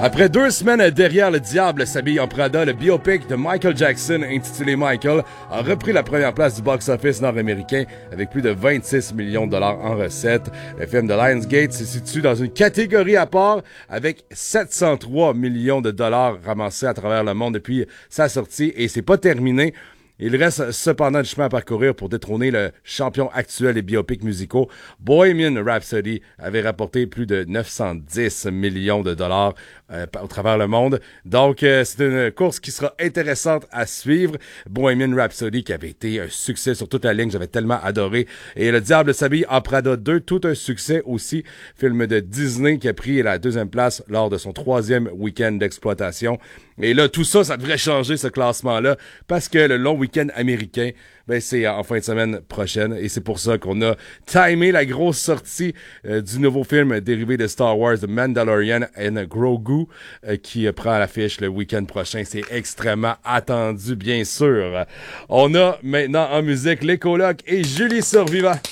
Après 2 semaines derrière le diable s'habille en Prada, le biopic de Michael Jackson intitulé Michael a repris la première place du box-office nord-américain avec plus de 26 millions de dollars en recettes. Le film de Lionsgate se situe dans une catégorie à part avec 703 millions de dollars ramassés à travers le monde depuis sa sortie et c'est pas terminé. Il reste cependant du chemin à parcourir pour détrôner le champion actuel des biopics musicaux. Bohemian Rhapsody avait rapporté plus de 910 millions de dollars au travers le monde. Donc, c'est une course qui sera intéressante à suivre. Bohemian Rhapsody qui avait été un succès sur toute la ligne, j'avais tellement adoré. Et Le Diable s'habille en Prada 2, tout un succès aussi. Film de Disney qui a pris la 2e place lors de son 3e week-end d'exploitation. Et là, tout ça, ça devrait changer ce classement-là parce que le long week-end américain, ben c'est en fin de semaine prochaine et c'est pour ça qu'on a timé la grosse sortie du nouveau film dérivé de Star Wars, The Mandalorian and Grogu, qui prend l'affiche le week-end prochain. C'est extrêmement attendu, bien sûr. On a maintenant en musique les colocs et Julie Survivant.